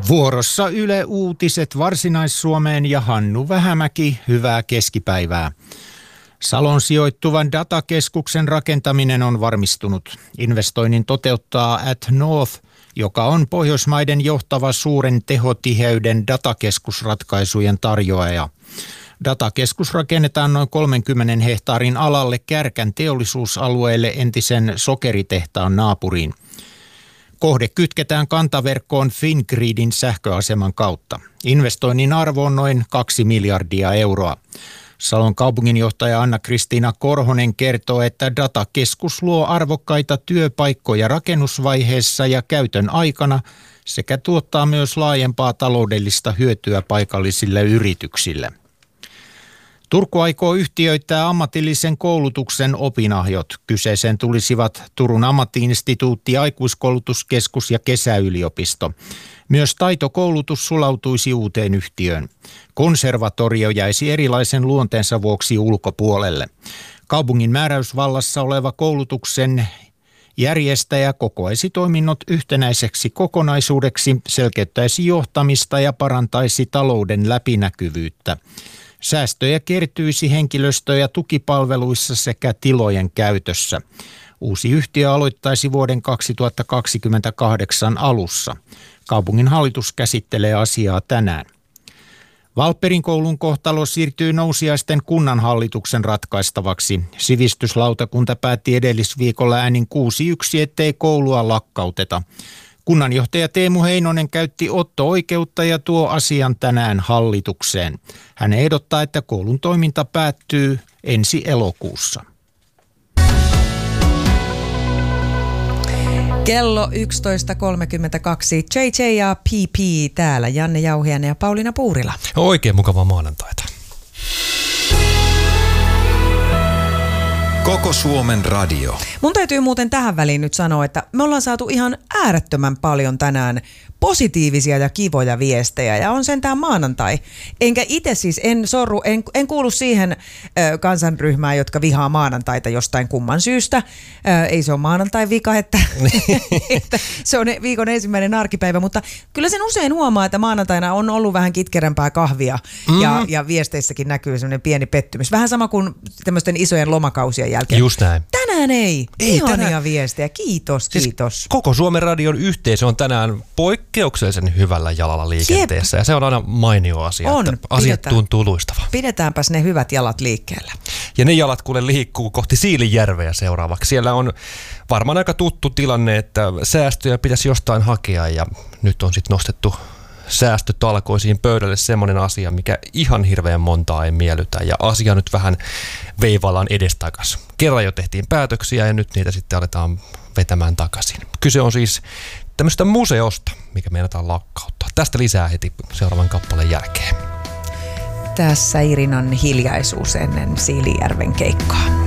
Vuorossa Yle Uutiset Varsinais-Suomeen ja Hannu Vähämäki, hyvää keskipäivää. Salon sijoittuvan datakeskuksen rakentaminen on varmistunut. Investoinnin toteuttaa atNorth, joka on Pohjoismaiden johtava suuren tehotiheyden datakeskusratkaisujen tarjoaja. Datakeskus rakennetaan noin 30 hehtaarin alalle Kärkän teollisuusalueelle entisen sokeritehtaan naapuriin. Kohde kytketään kantaverkkoon Fingridin sähköaseman kautta. Investoinnin arvo on noin 2 miljardia euroa. Salon kaupunginjohtaja Anna-Kristiina Korhonen kertoo, että datakeskus luo arvokkaita työpaikkoja rakennusvaiheessa ja käytön aikana sekä tuottaa myös laajempaa taloudellista hyötyä paikallisille yrityksille. Turku aikoo yhtiöittää ammatillisen koulutuksen opinahjot. Kyseeseen tulisivat Turun ammatti-instituutti, aikuiskoulutuskeskus ja kesäyliopisto. Myös taitokoulutus sulautuisi uuteen yhtiöön. Konservatorio jäisi erilaisen luonteensa vuoksi ulkopuolelle. Kaupungin määräysvallassa oleva koulutuksen järjestäjä kokoaisi toiminnot yhtenäiseksi kokonaisuudeksi, selkeyttäisi johtamista ja parantaisi talouden läpinäkyvyyttä. Säästöjä kertyisi henkilöstö- ja tukipalveluissa sekä tilojen käytössä. Uusi yhtiö aloittaisi vuoden 2028 alussa. Kaupungin hallitus käsittelee asiaa tänään. Valpperin koulun kohtalo siirtyy nousiaisten kunnanhallituksen ratkaistavaksi. Sivistyslautakunta päätti edellisviikolla äänin 6-1, ettei koulua lakkauteta. Kunnanjohtaja Teemu Heinonen käytti otto-oikeutta ja tuo asian tänään hallitukseen. Hän ehdottaa, että koulun toiminta päättyy ensi elokuussa. Kello 11.32. JJ ja PP täällä. Janne Jauhiainen ja Pauliina Puurila. Oikein mukavaa maanantaita. Koko Suomen radio. Mun täytyy muuten tähän väliin nyt sanoa, että me ollaan saatu ihan äärettömän paljon tänään positiivisia ja kivoja viestejä ja on sentään maanantai. Enkä itse siis en kuulu siihen kansanryhmään, jotka vihaa maanantaita jostain kumman syystä. Ei se ole maanantai vika, että se on viikon ensimmäinen arkipäivä, mutta kyllä sen usein huomaa, että maanantaina on ollut vähän kitkerämpää kahvia ja viesteissäkin näkyy semmoinen pieni pettymys. Vähän sama kuin tämmöisten isojen lomakausien jälkeen. Just näin. Tänään ei. Ihania viestejä. Kiitos, kiitos. Siis koko Suomen radion yhteisö on tänään poikkeuksellisen hyvällä jalalla liikenteessä. Ja se on aina mainio asia, että asiat tuntuu luistavaa. Pidetäänpäs ne hyvät jalat liikkeellä. Ja ne jalat kuule liikkuu kohti Siilinjärveä seuraavaksi. Siellä on varmaan aika tuttu tilanne, että säästöjä pitäisi jostain hakea ja nyt on sitten nostettu säästötalkoisiin pöydälle semmoinen asia, mikä ihan hirveän montaa ei miellytä ja asia nyt vähän veivaillaan edestakas. Kerran jo tehtiin päätöksiä ja nyt niitä sitten aletaan vetämään takaisin. Kyse on siis tämmöistä museosta, mikä meinataan lakkauttaa. Tästä lisää heti seuraavan kappaleen jälkeen. Tässä Irinan hiljaisuus ennen Siilinjärven keikkaa.